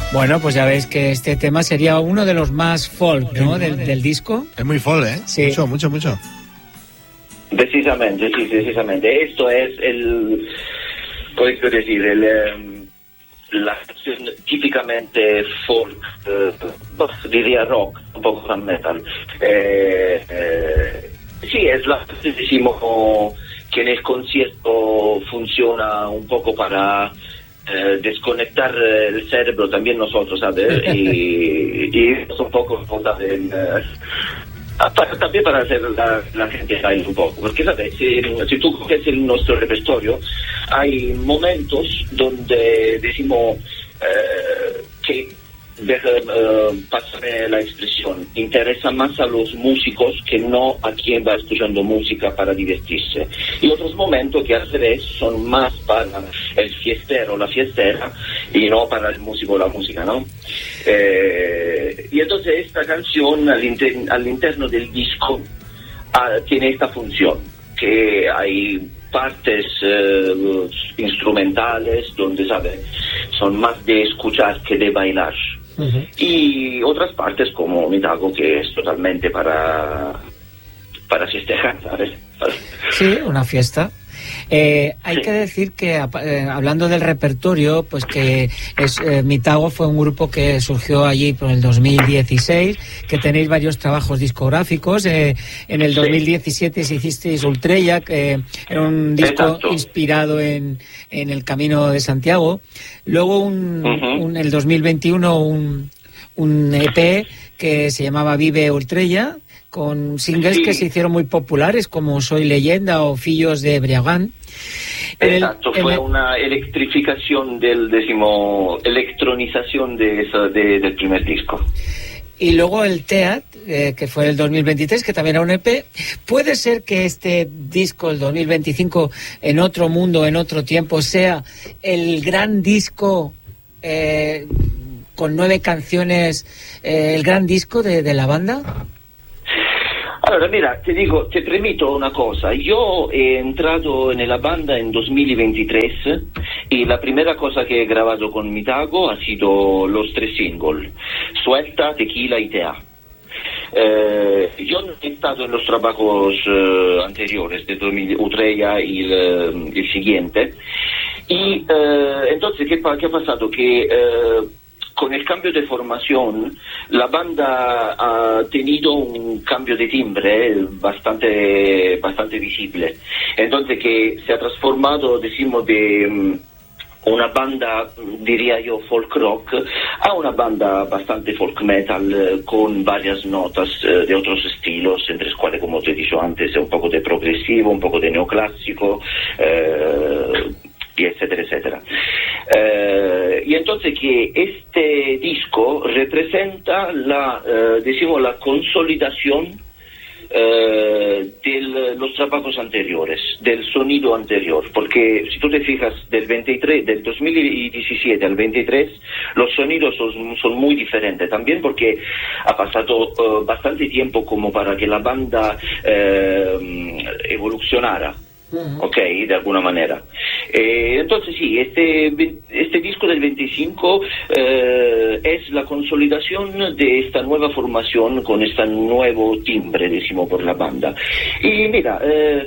Bueno, pues ya veis que este tema sería uno de los más folk, ¿no? Del disco. Es muy folk, ¿eh? Sí. Mucho. Precisamente, sí, precisamente. Esto es ¿cómo decir? La canción típicamente folk, diría rock, un poco fan metal. Sí, es la canción, decimos, que en el concierto funciona un poco para desconectar el cerebro también nosotros, ¿sabes? y es un poco también para hacer la gente baile un poco, porque sabes, si tú coges nuestro repertorio, hay momentos donde decimos que pásame la expresión, interesa más a los músicos que no a quien va escuchando música para divertirse, y otros momentos que al revés son más para el fiestero o la fiestera y no para el músico o la música, ¿no? Y entonces esta canción al interno del disco tiene esta función, que hay partes instrumentales donde, ¿sabes?, son más de escuchar que de bailar. Uh-huh. Y otras partes como Mitago, que es totalmente para festejar, ¿sabes? Sí, una fiesta. Hay que decir que hablando del repertorio, pues que Mitago fue un grupo que surgió allí por el 2016, que tenéis varios trabajos discográficos. En el 2017 hicisteis Ultrella, que era un disco inspirado en el Camino de Santiago. Luego el 2021 un EP que se llamaba Vive Ultrella, con singles que se hicieron muy populares como Soy Leyenda o Fillos de Briagán. Exacto, fue una electrificación electronización del primer disco. Y luego el Teat, que fue el 2023, que también era un EP. ¿Puede ser que este disco, el 2025, en otro mundo, en otro tiempo, sea el gran disco con 9 canciones, el gran disco de la banda? Allora, mira, te permito una cosa. Yo he entrado en la banda en 2023 y la primera cosa que he grabado con Mitago ha sido los 3 singles, Suelta, Tequila y Tea. Yo no he estado en los trabajos anteriores de Ultrella y el siguiente. Y entonces, ¿qué ha pasado? Que con el cambio de formación, la banda ha tenido un cambio de timbre bastante visible. Entonces, que se ha transformado, decimos, de una banda, diría yo, folk rock, a una banda bastante folk metal, con varias notas de otros estilos, entre los cuales, como te he dicho antes, un poco de progresivo, un poco de neoclásico, y etcétera, etcétera. Y entonces que este disco representa la consolidación de los trabajos anteriores, del sonido anterior, porque si tú te fijas del 2017 al 23 los sonidos son muy diferentes, también porque ha pasado bastante tiempo como para que la banda evolucionara. Ok, de alguna manera. Entonces sí, este disco del 25 es la consolidación de esta nueva formación con este nuevo timbre, decimos, por la banda. Y mira,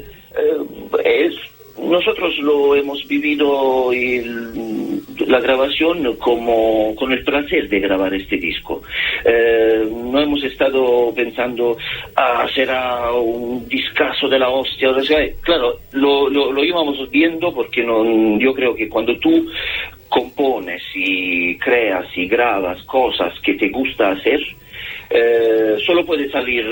nosotros lo hemos vivido la grabación como con el placer de grabar este disco. No hemos estado pensando será un discazo de la hostia, o sea, claro, lo íbamos viendo porque yo creo que cuando tú compones y creas y grabas cosas que te gusta hacer, solo puede salir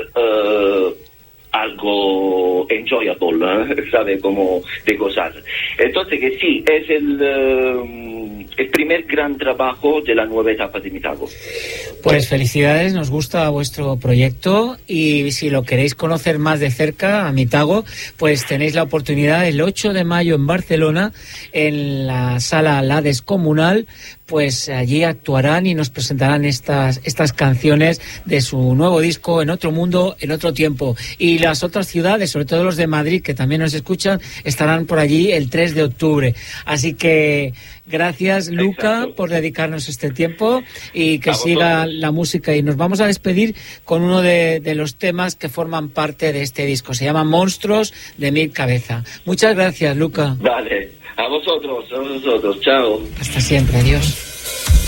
algo enjoyable, ¿sabe? Como de gozar. Entonces que sí, es el primer gran trabajo de la nueva etapa de Mitago. Pues felicidades, nos gusta vuestro proyecto y si lo queréis conocer más de cerca a Mitago, pues tenéis la oportunidad el 8 de mayo en Barcelona, en la sala La Descomunal, pues allí actuarán y nos presentarán estas canciones de su nuevo disco En otro mundo, en otro tiempo. Y las otras ciudades, sobre todo los de Madrid, que también nos escuchan, estarán por allí el 3 de octubre. Así que Gracias, Luca, Exacto. por dedicarnos este tiempo y que A siga vosotros. la música. Y nos vamos a despedir con uno de los temas que forman parte de este disco. Se llama Monstruos de Mil Cabeza. Muchas gracias, Luca. Vale, a vosotros, chao. Hasta siempre, adiós.